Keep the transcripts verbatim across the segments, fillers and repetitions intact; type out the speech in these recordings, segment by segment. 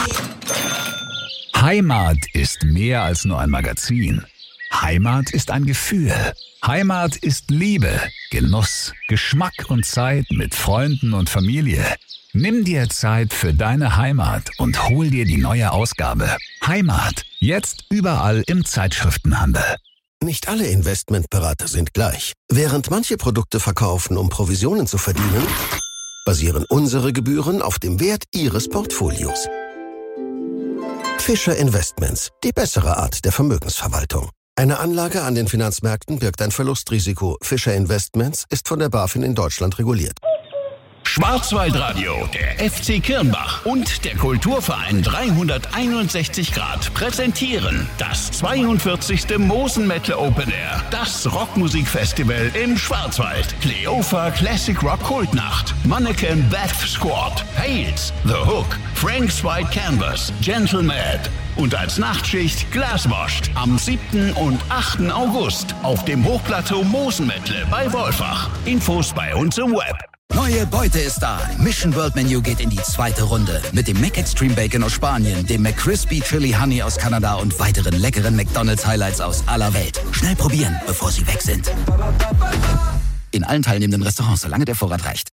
Heimat ist mehr als nur ein Magazin. Heimat ist ein Gefühl. Heimat ist Liebe, Genuss, Geschmack und Zeit mit Freunden und Familie. Nimm dir Zeit für deine Heimat und hol dir die neue Ausgabe. Heimat, jetzt überall im Zeitschriftenhandel. Nicht alle Investmentberater sind gleich. Während manche Produkte verkaufen, um Provisionen zu verdienen, basieren unsere Gebühren auf dem Wert Ihres Portfolios. Fischer Investments, die bessere Art der Vermögensverwaltung. Eine Anlage an den Finanzmärkten birgt ein Verlustrisiko. Fischer Investments ist von der BaFin in Deutschland reguliert. Schwarzwaldradio, der F C Kirnbach und der Kulturverein dreihunderteinundsechzig Grad präsentieren das zweiundvierzigste Mosenmetal Open Air, das Rockmusikfestival im Schwarzwald. Cleofa Classic Rock Kultnacht, Mannequin Bath Squad, Hales, The Hook, Frank's White Canvas, Gentle Mad und als Nachtschicht Glaswashed am siebten und achten August auf dem Hochplateau Mosenmetle bei Wolfach. Infos bei uns im Web. Neue Beute ist da. Mission World Menu geht in die zweite Runde. Mit dem Mac Extreme Bacon aus Spanien, dem McCrispy Chili Honey aus Kanada und weiteren leckeren McDonald's Highlights aus aller Welt. Schnell probieren, bevor sie weg sind. In allen teilnehmenden Restaurants, solange der Vorrat reicht.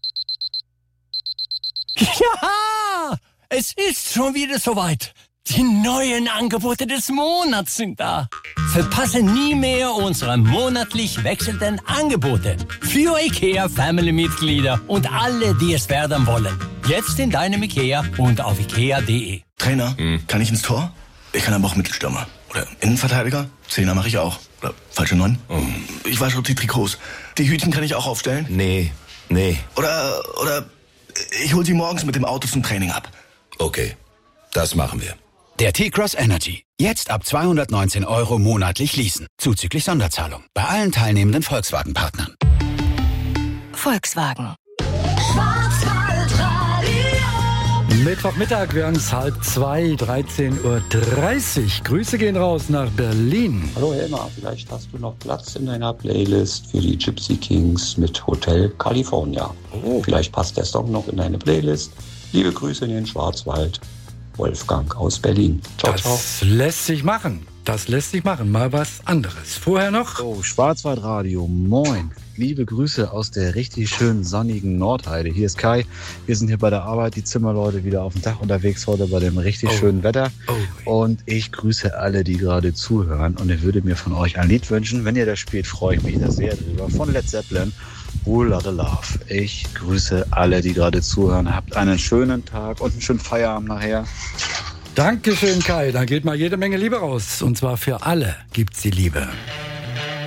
Ja, es ist schon wieder soweit. Die neuen Angebote des Monats sind da. Verpasse nie mehr unsere monatlich wechselnden Angebote. Für IKEA Family-Mitglieder und alle, die es werden wollen. Jetzt in deinem IKEA und auf ikea punkt de. Trainer, hm. kann ich ins Tor? Ich kann aber auch Mittelstürmer. Oder Innenverteidiger? Zehner mache ich auch. Oder falsche Neun? Oh. Ich wasche die Trikots. Die Hütchen kann ich auch aufstellen? Nee, nee. Oder, oder ich hol sie morgens mit dem Auto zum Training ab. Okay, das machen wir. Der T-Cross Energy. Jetzt ab zweihundertneunzehn Euro monatlich leasen. Zuzüglich Sonderzahlung. Bei allen teilnehmenden Volkswagen-Partnern. Volkswagen. Mittwochmittag werden es halb zwei, dreizehn Uhr dreißig. Grüße gehen raus nach Berlin. Hallo Helma, vielleicht hast du noch Platz in deiner Playlist für die Gypsy Kings mit Hotel California. Oh. Vielleicht passt der Song noch in deine Playlist. Liebe Grüße in den Schwarzwald. Wolfgang aus Berlin. Ciao, das ciao. Das lässt sich machen. Das lässt sich machen. Mal was anderes. Vorher noch. Oh, Schwarzwaldradio. Moin. Liebe Grüße aus der richtig schönen sonnigen Nordheide. Hier ist Kai. Wir sind hier bei der Arbeit, die Zimmerleute wieder auf dem Dach unterwegs heute bei dem richtig oh. schönen Wetter. Oh. Und ich grüße alle, die gerade zuhören. Und ich würde mir von euch ein Lied wünschen. Wenn ihr das spielt, freue ich mich da sehr drüber. Von Led Zeppelin. Whole Lotta Love. Ich grüße alle, die gerade zuhören. Habt einen schönen Tag und einen schönen Feierabend nachher. Dankeschön, Kai. Da geht mal jede Menge Liebe raus. Und zwar für alle gibt's die Liebe.